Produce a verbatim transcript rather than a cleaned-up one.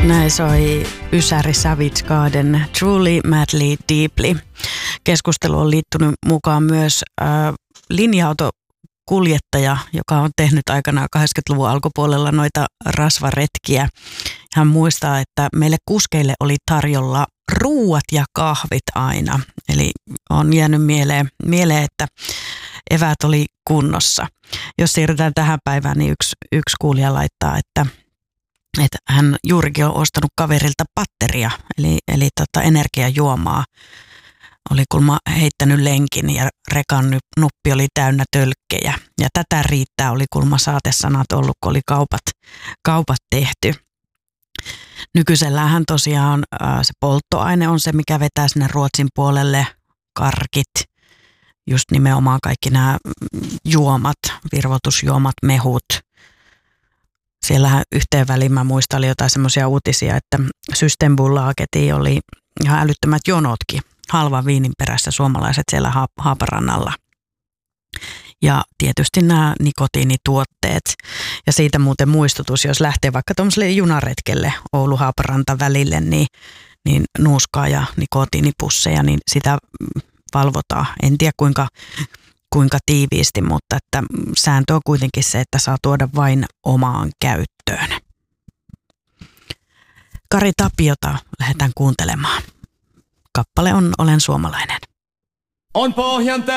Näin soi Ysäri Savage Garden, Truly, Madly, Deeply. Keskustelu on liittynyt mukaan myös äh, linja-autokuljettaja, joka on tehnyt aikanaan kahdeksankymmentäluvun alkupuolella noita rasvaretkiä. Hän muistaa, että meille kuskeille oli tarjolla ruuat ja kahvit aina. Eli on jäänyt mieleen, mieleen että eväät oli kunnossa. Jos siirrytään tähän päivään, niin yksi, yksi kuulija laittaa, että että hän juurikin on ostanut kaverilta patteria, eli, eli tota energiajuomaa. Oli kulma heittänyt lenkin ja rekan nuppi oli täynnä tölkkejä. Ja tätä riittää oli kulma saatesanat ollut, kun oli kaupat, kaupat tehty. Nykyiselläänhän tosiaan ää, se polttoaine on se, mikä vetää sinne Ruotsin puolelle, karkit, just nimenomaan kaikki nämä juomat, virvoitusjuomat, mehut. Siellähän yhteen väliin mä muistan, oli jotain semmoisia uutisia, että Systembolagetiin oli ihan älyttömät jonotkin halvan viinin perässä suomalaiset siellä Haaparannalla. Ja tietysti nämä nikotiinituotteet. Ja siitä muuten muistutus, jos lähtee vaikka tuollaiselle junaretkelle Oulu-Haaparanta välille, niin, niin nuuskaa ja nikotiinipusseja, niin sitä valvotaan. En tiedä kuinka... kuinka tiiviisti, mutta että sääntö on kuitenkin se, että saa tuoda vain omaan käyttöön. Kari Tapiota lähdetään kuuntelemaan. Kappale on Olen suomalainen. On pohjan